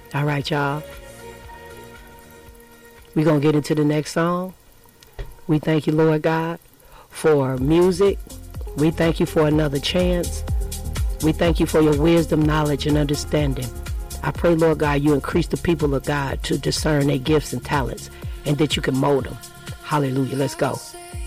All right, y'all. We're going to get into the next song. We thank you, Lord God, for music. We thank you for another chance. We thank you for your wisdom, knowledge, and understanding. I pray, Lord God, you increase the people of God to discern their gifts and talents and that you can mold them. Hallelujah. Let's go.